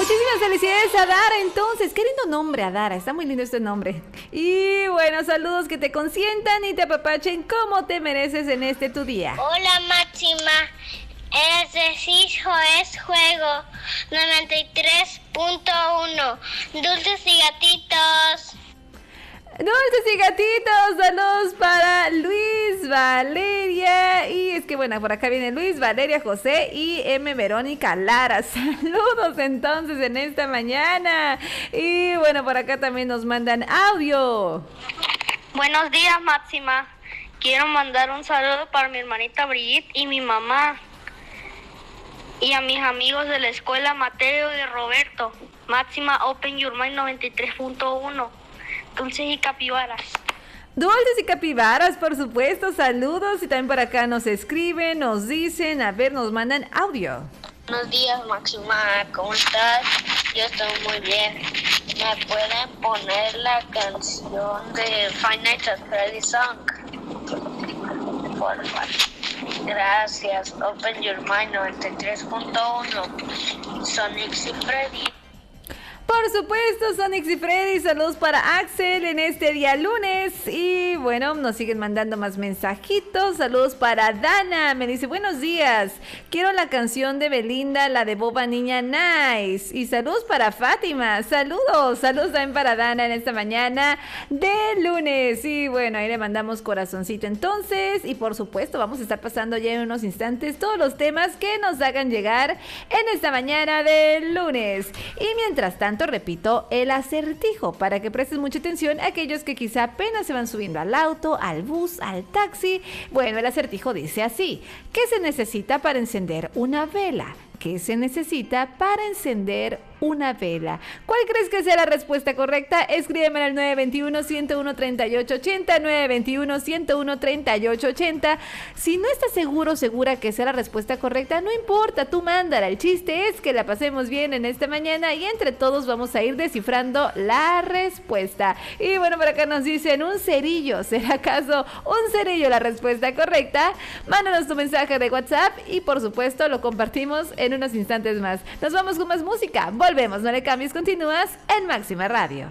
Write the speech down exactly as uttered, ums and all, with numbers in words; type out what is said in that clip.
Muchísimas felicidades a Dara, entonces. Qué lindo nombre, Adara. Está muy lindo este nombre. Y bueno, saludos que te consientan y te apapachen como te mereces en este tu día. Hola, Máxima. Ejercicio es juego noventa y tres punto uno. Dulces y gatitos. Dulces y gatitos, saludos para Luis, Valeria, y es que bueno, por acá viene Luis, Valeria, José y M. Verónica Lara. Saludos entonces en esta mañana. Y bueno, por acá también nos mandan audio. Buenos días, Máxima. Quiero mandar un saludo para mi hermanita Brigitte y mi mamá. Y a mis amigos de la escuela Mateo y Roberto. Máxima Open Your Mind noventa y tres punto uno. Dulces y capibaras. Dulces y capibaras, por supuesto, saludos. Y también por acá nos escriben, nos dicen, a ver, nos mandan audio. Buenos días, Máxima, ¿cómo estás? Yo estoy muy bien. ¿Me pueden poner la canción de Five Nights at Freddy's Song? Por favor. Gracias. Open Your Mind noventa y tres punto uno. Sonic y Freddy. Por supuesto, Sonic y Freddy, saludos para Axel en este día lunes. Y bueno, nos siguen mandando más mensajitos. Saludos para Dana, me dice buenos días. Quiero la canción de Belinda, la de Boba Niña Nice. Y saludos para Fátima, saludos, saludos también para Dana en esta mañana de lunes. Y bueno, ahí le mandamos corazoncito entonces. Y por supuesto, vamos a estar pasando ya en unos instantes todos los temas que nos hagan llegar en esta mañana de lunes. Y mientras tanto, repito, el acertijo, para que prestes mucha atención a aquellos que quizá apenas se van subiendo al auto, al bus, al taxi. Bueno, el acertijo dice así: ¿qué se necesita para encender una vela? ¿Qué se necesita para encender una vela? ¿Cuál crees que sea la respuesta correcta? Escríbeme al nueve dos uno, uno uno tres ocho ocho cero, nueve dos uno, uno uno tres ocho ocho cero. Si no estás seguro, segura que sea la respuesta correcta, no importa, tú mándala. El chiste es que la pasemos bien en esta mañana y entre todos vamos a ir descifrando la respuesta. Y bueno, por acá nos dicen un cerillo. ¿Será acaso un cerillo la respuesta correcta? Mándanos tu mensaje de WhatsApp y por supuesto lo compartimos en unos instantes más. Nos vamos con más música. Volvemos, no le cambies, continúas en Máxima Radio.